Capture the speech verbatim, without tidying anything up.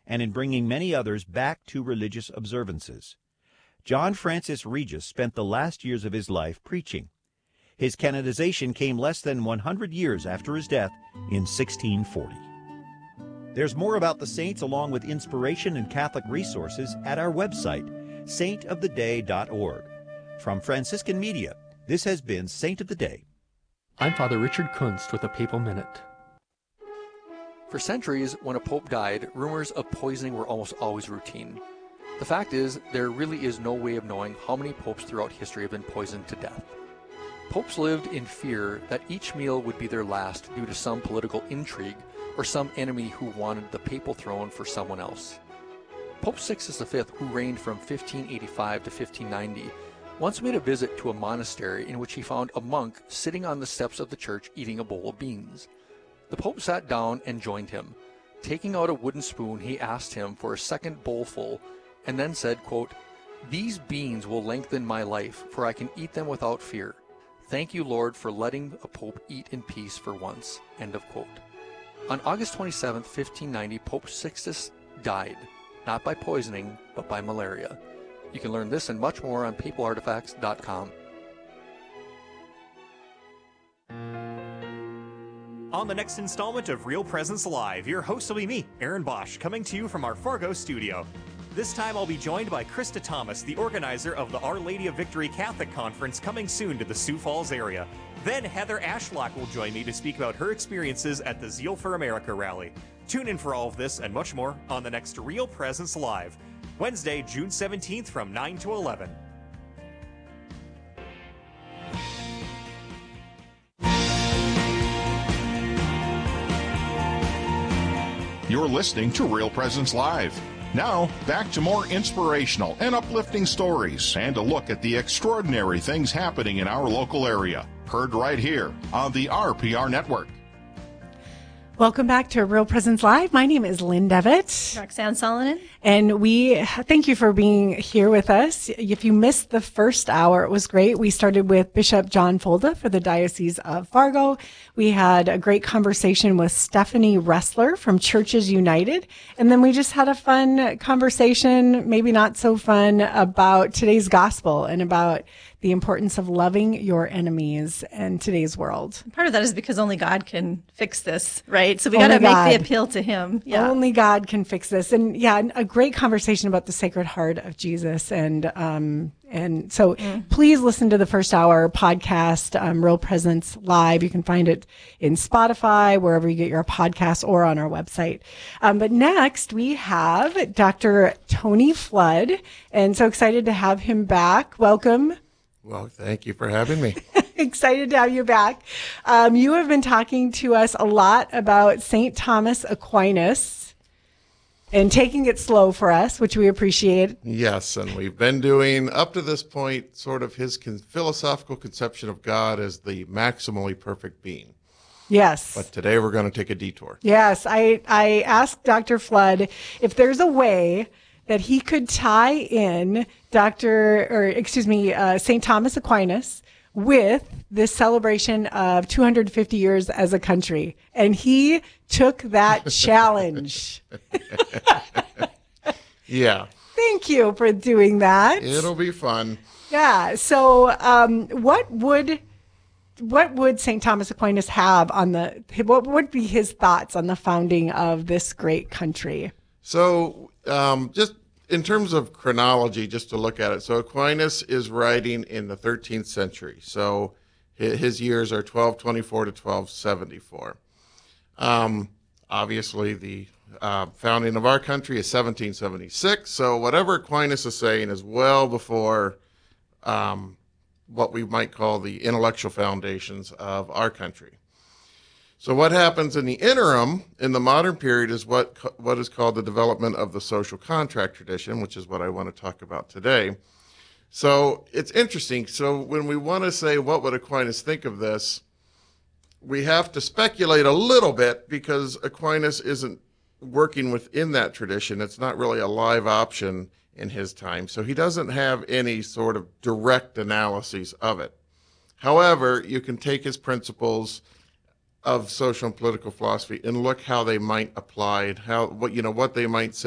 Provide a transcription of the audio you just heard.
and in bringing many others back to religious observances. John Francis Regis spent the last years of his life preaching. His canonization came less than one hundred years after his death in sixteen forty. There's more about the saints along with inspiration and Catholic resources at our website, saint of the day dot org. From Franciscan Media, this has been Saint of the Day. I'm Father Richard Kunst with a Papal Minute. For centuries, when a pope died, rumors of poisoning were almost always routine. The fact is, there really is no way of knowing how many popes throughout history have been poisoned to death. Popes lived in fear that each meal would be their last due to some political intrigue or some enemy who wanted the papal throne for someone else. Pope Sixtus the Fifth, who reigned from fifteen eighty-five to fifteen ninety, once made a visit to a monastery in which he found a monk sitting on the steps of the church eating a bowl of beans. The Pope sat down and joined him. Taking out a wooden spoon, he asked him for a second bowlful and then said, quote, "These beans will lengthen my life, for I can eat them without fear. Thank you, Lord, for letting a pope eat in peace for once." End of quote. On August twenty-seventh, fifteen ninety, Pope Sixtus died, not by poisoning, but by malaria. You can learn this and much more on papal artifacts dot com. On the next installment of Real Presence Live, your host will be me, Aaron Bosch, coming to you from our Fargo studio. This time I'll be joined by Krista Thomas, the organizer of the Our Lady of Victory Catholic Conference, coming soon to the Sioux Falls area. Then Heather Ashlock will join me to speak about her experiences at the Zeal for America rally. Tune in for all of this and much more on the next Real Presence Live, Wednesday, June seventeenth from nine to eleven. You're listening to Real Presence Live. Now, back to more inspirational and uplifting stories and a look at the extraordinary things happening in our local area. Heard right here on the R P R Network. Welcome back to Real Presence Live. My name is Lynn Devitt. Roxanne Solonin. And we thank you for being here with us. If you missed the first hour, it was great. We started with Bishop John Folda for the Diocese of Fargo. We had a great conversation with Stephanie Ressler from Churches United. And then we just had a fun conversation, maybe not so fun, about today's gospel and about the importance of loving your enemies in today's world. Part of that is because only God can fix this, right? So we got to make the appeal to him. Yeah. Only God can fix this. And yeah, a great conversation about the Sacred Heart of Jesus. And, um, and so mm. please listen to the first hour podcast, um, Real Presence Live. You can find it in Spotify, wherever you get your podcasts, or on our website. Um, but next we have Doctor Tony Flood, and so excited to have him back. Welcome. Well, thank you for having me. Excited to have you back. Um, you have been talking to us a lot about Saint Thomas Aquinas and taking it slow for us, which we appreciate. Yes, and we've been doing, up to this point, sort of his con- philosophical conception of God as the maximally perfect being. Yes. But today we're going to take a detour. Yes, I, I asked Doctor Flood if there's a way that he could tie in Doctor or excuse me, uh, Saint Thomas Aquinas with this celebration of two hundred fifty years as a country. And he took that challenge. Yeah. Thank you for doing that. It'll be fun. Yeah. So, um, what would, what would Saint Thomas Aquinas have on the, what would be his thoughts on the founding of this great country? So, um, just in terms of chronology, just to look at it. So Aquinas is writing in the thirteenth century. So his years are twelve twenty-four to twelve seventy-four. Um, obviously, the uh, founding of our country is seventeen seventy-six. So whatever Aquinas is saying is well before um, what we might call the intellectual foundations of our country. So what happens in the interim, in the modern period, is what what is called the development of the social contract tradition, which is what I want to talk about today. So it's interesting. So when we want to say, what would Aquinas think of this, we have to speculate a little bit because Aquinas isn't working within that tradition. It's not really a live option in his time. So he doesn't have any sort of direct analyses of it. However, you can take his principles of social and political philosophy and look how they might apply, how what you know what they might say